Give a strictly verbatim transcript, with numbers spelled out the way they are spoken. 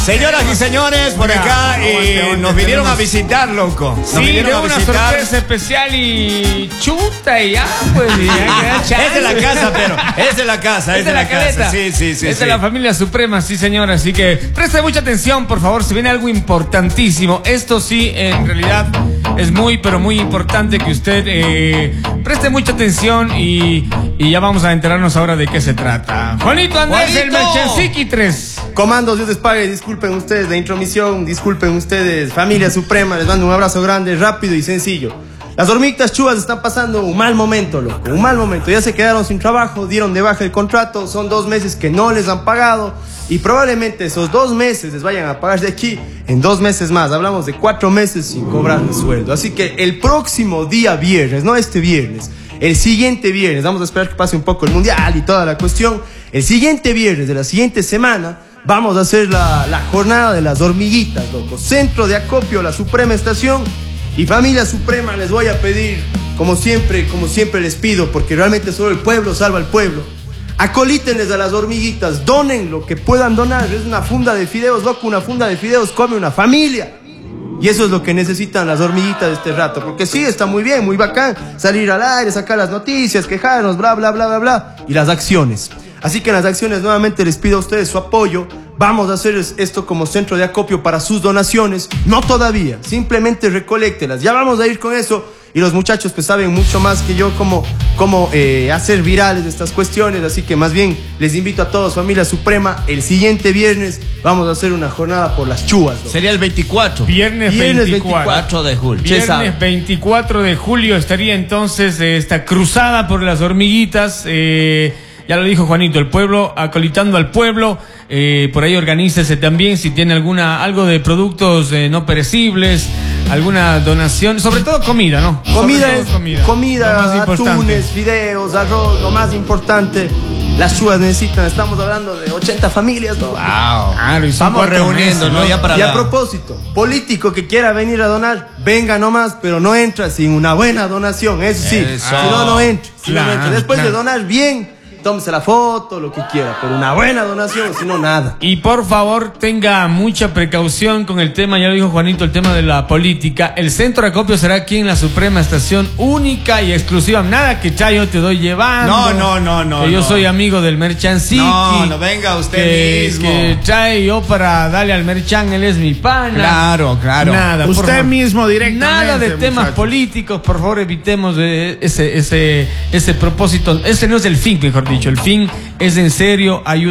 Señoras y señores, por acá eh, nos vinieron a visitar, loco. Nos Sí, vinieron de a una visitar. sorpresa especial y chuta y ya, pues. Es de la casa, pero es de la casa, es de la casa. Sí, sí, sí. Es sí. de la familia Suprema, sí, señora. Así que preste mucha atención, por favor. Se viene algo importantísimo. Esto sí, en realidad, es muy, pero muy importante que usted eh, preste mucha atención y, y ya vamos a enterarnos ahora de qué se trata. Juanito Andrés, Juanito. el Merchansiki tres. Comandos, Dios les pague, disculpen ustedes la intromisión, disculpen ustedes, familia Suprema, les mando un abrazo grande, rápido y sencillo. Las hormiguitas chuvas están pasando un mal momento, loco, un mal momento. Ya se quedaron sin trabajo, dieron de baja el contrato, son dos meses que no les han pagado y probablemente esos dos meses les vayan a pagar de aquí en dos meses más. Hablamos de cuatro meses sin cobrar el sueldo. Así que el próximo día viernes, no este viernes, el siguiente viernes, vamos a esperar que pase un poco el mundial y toda la cuestión. El siguiente viernes de la siguiente semana vamos a hacer la, la jornada de las hormiguitas, loco. Centro de acopio, la Suprema Estación. Y familia Suprema, les voy a pedir, como siempre, como siempre les pido, porque realmente solo el pueblo salva al pueblo. Acolítenles a las hormiguitas, donen lo que puedan donar. Es una funda de fideos, loco, una funda de fideos come una familia. Y eso es lo que necesitan las hormiguitas de este rato. Porque sí, está muy bien, muy bacán salir al aire, sacar las noticias, quejarnos, bla, bla, bla, bla, bla. Y las acciones. Así que en las acciones nuevamente les pido a ustedes su apoyo. Vamos a hacer esto como centro de acopio para sus donaciones. No todavía, simplemente recoléctelas. Ya vamos a ir con eso. Y los muchachos pues saben mucho más que yo cómo, cómo eh, hacer virales estas cuestiones. Así que más bien les invito a todos, familia Suprema. El siguiente viernes vamos a hacer una jornada por las chuvas, ¿no? Sería el veinticuatro. Viernes, Viernes veinticuatro. veinticuatro de julio. Viernes veinticuatro de julio estaría entonces eh, esta cruzada por las hormiguitas. Eh, ya lo dijo Juanito, el pueblo acolitando al pueblo. Eh, por ahí organícese también si tiene alguna algo de productos eh, no perecibles, alguna donación, sobre todo comida, ¿no? Comida Sobre es todo comida, comida, lo más importante. atunes, fideos, arroz, lo más importante. Las chuvas necesitan, estamos hablando de ochenta familias, ¿no? Wow. Claro, y son Vamos cuatro reuniendo, meses, ¿no? Ya para Y a la- propósito, político que quiera venir a donar, venga nomás, pero no entra sin una buena donación, eso sí. Eso. Si no, no entra. Si no, no Claro, entra. Después claro. de donar bien, tómese la foto, lo que quiera, pero una buena donación, si no, nada. Y por favor tenga mucha precaución con el tema, ya lo dijo Juanito, el tema de la política. El centro de acopio será aquí en la Suprema Estación, única y exclusiva. Nada que Chayo te doy llevando. No, no, no, no, Que yo no. soy amigo del Merchansiki. No, no venga usted que, mismo. Que trae yo para darle al Merchan, él es mi pana. Claro, claro. Nada, por Usted favor. mismo directamente. Nada de temas muchachos. políticos, por favor, evitemos de ese, ese, ese propósito. Ese no es el fin, mejor dicho. El fin es en serio ayudar.